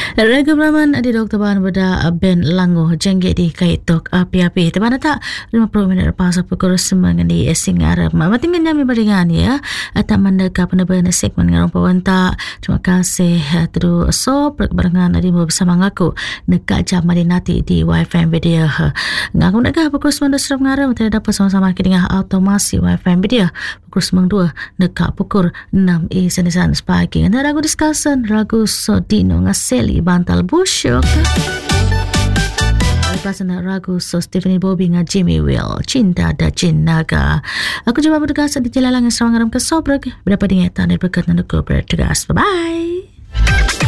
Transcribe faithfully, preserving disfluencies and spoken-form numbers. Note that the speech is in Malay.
Raga Brahman di Doktor Bahan pada Ben Lango jengget di kait tok api-api. Teman tak lima puluh minit lepas pukul sembilan di Singarap. Mati menyami beringan ya. Tak mendeka penerbangan segmen ngarong pawanta. Terima kasih terus so berbarengan di bersama ngaku dekat jam Madinati di Wi-Fi video. Ngaku dekat pukul sembilan serap ngarang tidak dapat sama-sama dengan automasi Wi-Fi video pukul sembilan dua dekat pukul enam i senisan pagi. Ada ragu discussion ragu Sodino ngaseli bantal busyok. Lepas nak ragu so Stephanie Bobby dengan Jimmy Will Cinta dan Jinaga. Aku cuba berdegas di jalanan yang serang ke Sobrag. Berapa dingetan dan berkat nanduku berdegas. Bye-bye.